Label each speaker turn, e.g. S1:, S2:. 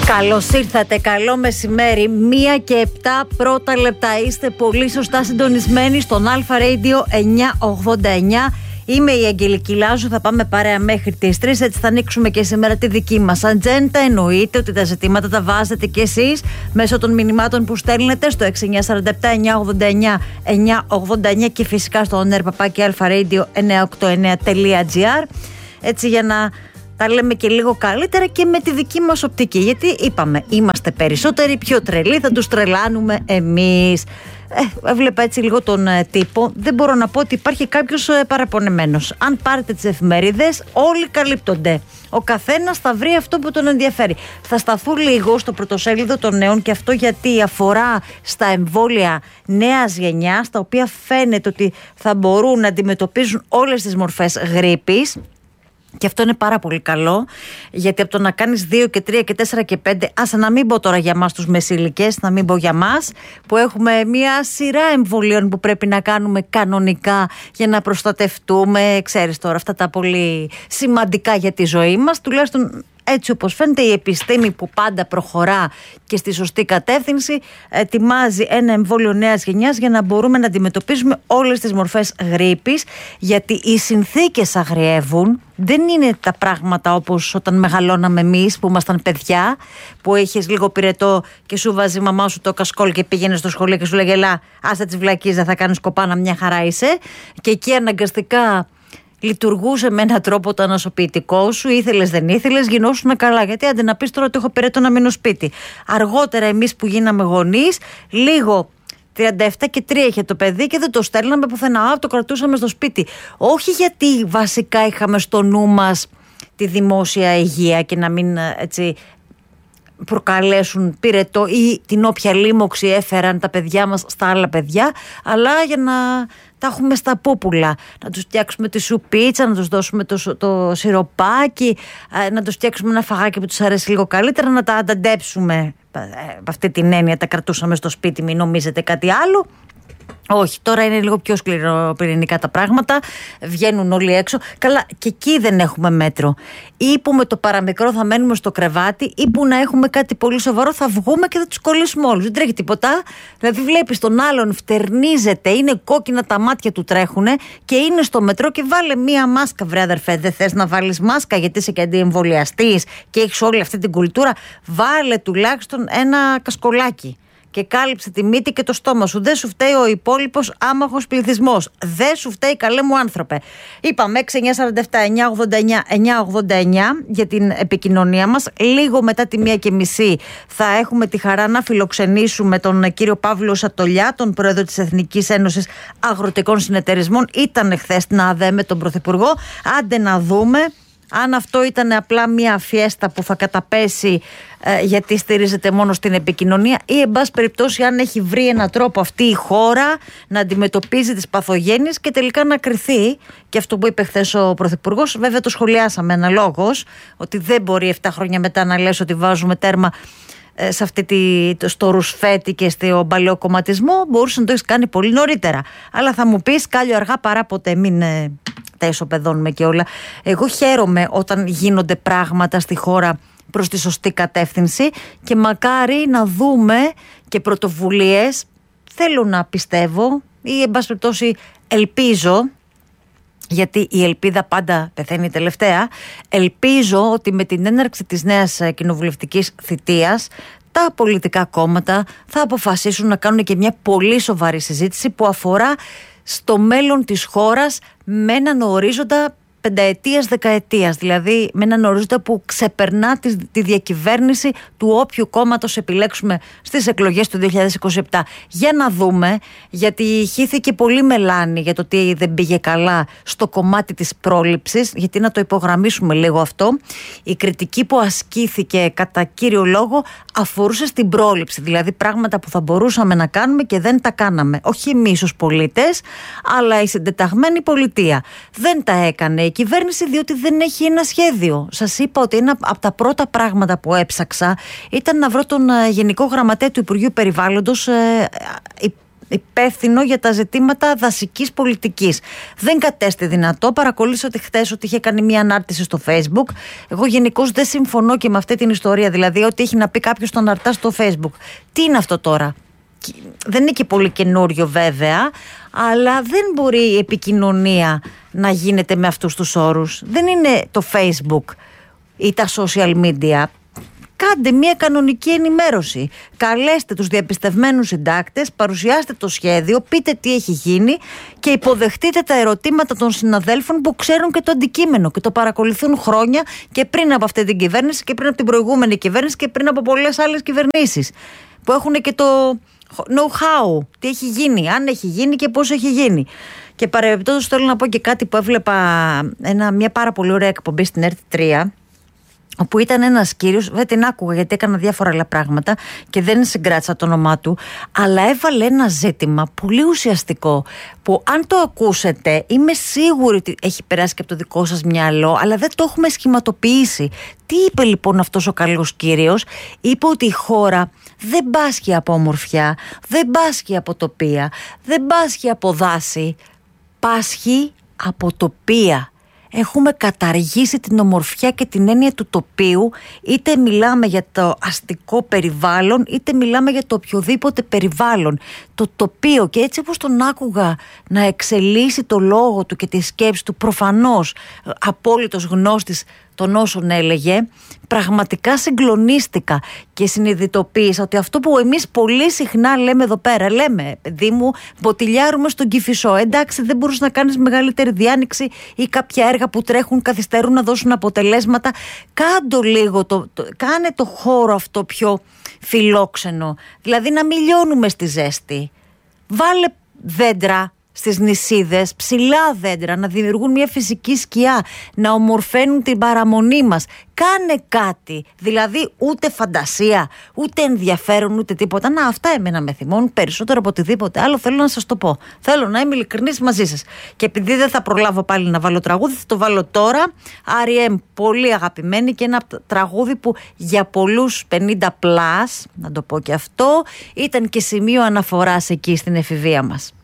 S1: Καλώς ήρθατε, καλό μεσημέρι. 1:07 πρώτα λεπτά. Είστε πολύ σωστά συντονισμένοι στον Αλφα Radio 989. Είμαι η Αγγελική Λάζου, θα πάμε παρέα μέχρι τις 3. Έτσι θα ανοίξουμε και σήμερα τη δική μας ατζέντα. Εννοείται ότι τα ζητήματα τα βάζετε κι εσείς μέσω των μηνυμάτων που στέλνετε στο 6947 989 989 και φυσικά στο oner@alfaradio989.gr. Έτσι για να τα λέμε και λίγο καλύτερα και με τη δική μας οπτική. Γιατί είπαμε, είμαστε περισσότεροι, πιο τρελοί, θα τους τρελάνουμε εμείς. Έβλεπα έτσι λίγο τον τύπο. Δεν μπορώ να πω ότι υπάρχει κάποιος παραπονεμένος. Αν πάρετε τις εφημερίδες, όλοι καλύπτονται. Ο καθένας θα βρει αυτό που τον ενδιαφέρει. Θα σταθούν λίγο στο πρωτοσέλιδο των νέων, και αυτό γιατί αφορά στα εμβόλια νέας γενιάς, τα οποία φαίνεται ότι θα μπορούν να αντιμετωπίζουν όλες τις μορφές γρίπης. Και αυτό είναι πάρα πολύ καλό, γιατί από το να κάνεις 2 και 3 και 4 και 5, άσε να μην πω τώρα για μας τους μεσήλικες, να μην πω για μας που έχουμε μια σειρά εμβολίων που πρέπει να κάνουμε κανονικά για να προστατευτούμε, ξέρεις τώρα αυτά τα πολύ σημαντικά για τη ζωή μας, τουλάχιστον έτσι όπως φαίνεται η επιστήμη που πάντα προχωρά και στη σωστή κατεύθυνση ετοιμάζει ένα εμβόλιο νέας γενιάς για να μπορούμε να αντιμετωπίζουμε όλες τις μορφές γρίπης, γιατί οι συνθήκες αγριεύουν. Δεν είναι τα πράγματα όπως όταν μεγαλώναμε εμείς που ήμασταν παιδιά, που είχες λίγο πυρετό και σου βάζει η μαμά σου το κασκόλ και πήγαινε στο σχολείο και σου λέγε «Ελά, άσε τις βλακίες, δεν θα κάνεις κοπάνα, μια χαρά είσαι». Και εκεί αναγκαστικά λειτουργούσε με έναν τρόπο το ανασωπητικό σου, ήθελες δεν ήθελες, γινόσουν καλά. Γιατί άντε να πεις τώρα ότι έχω πυρετό να μείνω σπίτι. Αργότερα εμείς που γίναμε γονείς, λίγο 37 και 3 είχε το παιδί και δεν το στέλναμε πουθενά, το κρατούσαμε στο σπίτι. Όχι γιατί βασικά είχαμε στο νου μας τη δημόσια υγεία και να μην έτσι προκαλέσουν πυρετό ή την όποια λίμωξη έφεραν τα παιδιά μας στα άλλα παιδιά, αλλά για να τα έχουμε στα πούπουλα, να τους φτιάξουμε τη σουπίτσα, να τους δώσουμε το σιροπάκι, να τους φτιάξουμε ένα φαγάκι που τους αρέσει λίγο καλύτερα, να τα ανταντέψουμε. Από αυτή την έννοια τα κρατούσαμε στο σπίτι, μην νομίζετε κάτι άλλο. Όχι, τώρα είναι λίγο πιο σκληροπυρηνικά τα πράγματα, βγαίνουν όλοι έξω. Καλά, και εκεί δεν έχουμε μέτρο. Ή που με το παραμικρό θα μένουμε στο κρεβάτι, ή που να έχουμε κάτι πολύ σοβαρό, θα βγούμε και θα τους κολλήσουμε όλους. Δεν τρέχει τίποτα. Δηλαδή, βλέπεις τον άλλον, φτερνίζεται, είναι κόκκινα τα μάτια του τρέχουνε και είναι στο μετρό και βάλε μία μάσκα, βρε αδερφέ. Δεν θες να βάλεις μάσκα γιατί είσαι και αντιεμβολιαστής και έχεις όλη αυτή την κουλτούρα. Βάλε τουλάχιστον ένα κασκολάκι και κάλυψε τη μύτη και το στόμα σου. Δεν σου φταίει ο υπόλοιπος άμαχος πληθυσμός. Δεν σου φταίει, καλέ μου άνθρωπε. Είπαμε 6947 989 989 για την επικοινωνία μας. Λίγο μετά τη 1:30 θα έχουμε τη χαρά να φιλοξενήσουμε τον κύριο Παύλο Σατολιά, τον πρόεδρο της Εθνικής Ένωσης Αγροτικών Συνεταιρισμών. Ήταν χθες στην ΑΔΕ με τον Πρωθυπουργό. Άντε να δούμε αν αυτό ήταν απλά μια φιέστα που θα καταπέσει γιατί στηρίζεται μόνο στην επικοινωνία, ή εν πάση περιπτώσει αν έχει βρει έναν τρόπο αυτή η χώρα να αντιμετωπίζει τις παθογένειες και τελικά να κριθεί. Και αυτό που είπε χθες ο Πρωθυπουργός, βέβαια το σχολιάσαμε αναλόγως, ότι δεν μπορεί 7 χρόνια μετά να λες ότι βάζουμε τέρμα σε στο ρουσφέτη και στο παλαιοκομματισμό. Μπορούσε να το έχεις κάνει πολύ νωρίτερα. Αλλά θα μου πεις, κάλλιο αργά παρά ποτέ, μην τα ισοπεδώνουμε και όλα. Εγώ χαίρομαι όταν γίνονται πράγματα στη χώρα προς τη σωστή κατεύθυνση και μακάρι να δούμε και πρωτοβουλίες, θέλω να πιστεύω, ή εν πάση περιπτώσει ελπίζω, γιατί η ελπίδα πάντα πεθαίνει τελευταία, ελπίζω ότι με την έναρξη της νέας κοινοβουλευτικής θητείας τα πολιτικά κόμματα θα αποφασίσουν να κάνουν και μια πολύ σοβαρή συζήτηση που αφορά στο μέλλον της χώρας με έναν ορίζοντα πενταετίας, δεκαετίας, δηλαδή με έναν ορίζοντα που ξεπερνά τη διακυβέρνηση του όποιου κόμματος επιλέξουμε στις εκλογές του 2027. Για να δούμε, γιατί χύθηκε πολύ μελάνη για το τι δεν πήγε καλά στο κομμάτι της πρόληψης, γιατί να το υπογραμμίσουμε λίγο αυτό. Η κριτική που ασκήθηκε κατά κύριο λόγο αφορούσε στην πρόληψη, δηλαδή πράγματα που θα μπορούσαμε να κάνουμε και δεν τα κάναμε. Όχι εμείς ως πολίτες, αλλά η συντεταγμένη πολιτεία δεν τα έκανε η κυβέρνηση, διότι δεν έχει ένα σχέδιο. Σας είπα ότι ένα από τα πρώτα πράγματα που έψαξα ήταν να βρω τον Γενικό Γραμματέα του Υπουργείου Περιβάλλοντος υπεύθυνο για τα ζητήματα δασικής πολιτικής. Δεν κατέστη δυνατό. Παρακολούθησα ότι χθες ότι είχε κάνει μια ανάρτηση στο Facebook. Εγώ γενικώς δεν συμφωνώ και με αυτή την ιστορία, δηλαδή ότι έχει να πει κάποιος το αναρτά στο Facebook. Τι είναι αυτό τώρα? Δεν είναι και πολύ καινούριο βέβαια, αλλά δεν μπορεί η επικοινωνία να γίνεται με αυτούς τους όρους. Δεν είναι το Facebook ή τα social media. Κάντε μια κανονική ενημέρωση. Καλέστε τους διαπιστευμένους συντάκτες, παρουσιάστε το σχέδιο, πείτε τι έχει γίνει και υποδεχτείτε τα ερωτήματα των συναδέλφων που ξέρουν και το αντικείμενο και το παρακολουθούν χρόνια και πριν από αυτή την κυβέρνηση και πριν από την προηγούμενη κυβέρνηση και πριν από πολλές άλλες κυβερνήσεις που έχουν και το know-how, τι έχει γίνει, αν έχει γίνει και πώς έχει γίνει. Και παρεμπιπτόντως θέλω να πω και κάτι που έβλεπα μια πάρα πολύ ωραία εκπομπή στην RT3, όπου ήταν ένας κύριος, δεν την άκουγα γιατί έκανα διάφορα άλλα πράγματα και δεν συγκράτησα το όνομά του, αλλά έβαλε ένα ζήτημα πολύ ουσιαστικό που αν το ακούσετε είμαι σίγουρη ότι έχει περάσει και από το δικό σας μυαλό, αλλά δεν το έχουμε σχηματοποιήσει. Τι είπε λοιπόν αυτός ο καλός κύριος? Είπε ότι η χώρα δεν πάσχει από ομορφιά, δεν πάσχει από τοπία, δεν πάσχει από δάση, πάσχει από τοπία. Έχουμε καταργήσει την ομορφιά και την έννοια του τοπίου, είτε μιλάμε για το αστικό περιβάλλον είτε μιλάμε για το οποιοδήποτε περιβάλλον. Το τοπίο, και έτσι όπως τον άκουγα να εξελίσσει το λόγο του και τη σκέψη του, προφανώς απόλυτος γνώστης των όσων έλεγε, πραγματικά συγκλονίστηκα και συνειδητοποίησα ότι αυτό που εμείς πολύ συχνά λέμε εδώ πέρα, λέμε παιδί μου, μποτιλιάρουμε στον Κηφισό, εντάξει δεν μπορείς να κάνεις μεγαλύτερη διάνοιξη ή κάποια έργα που τρέχουν καθυστερούν να δώσουν αποτελέσματα, κάνε το χώρο αυτό πιο φιλόξενο, δηλαδή να μην λιώνουμε στη ζέστη, βάλε δέντρα στις νησίδες, ψηλά δέντρα, να δημιουργούν μια φυσική σκιά, να ομορφαίνουν την παραμονή μας. Κάνε κάτι, δηλαδή ούτε φαντασία, ούτε ενδιαφέρον, ούτε τίποτα. Να, αυτά εμένα με θυμώνουν περισσότερο από οτιδήποτε άλλο, θέλω να σας το πω. Θέλω να είμαι ειλικρινής μαζί σας. Και επειδή δεν θα προλάβω πάλι να βάλω τραγούδι, θα το βάλω τώρα. R.E.M. πολύ αγαπημένη και ένα τραγούδι που για πολλούς 50+, να το πω και αυτό, ήταν και σημείο αναφοράς εκεί στην εφηβεία μας.